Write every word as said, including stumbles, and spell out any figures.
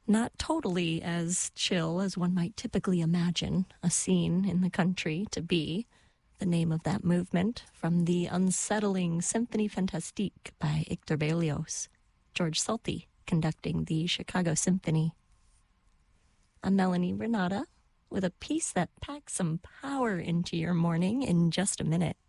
Not totally as chill as one might typically imagine a scene in the country to be. The name of that movement from the unsettling Symphonie Fantastique by Hector Berlioz, George Solti conducting the Chicago Symphony. I'm Melanie Renata with a piece that packs some power into your morning in just a minute.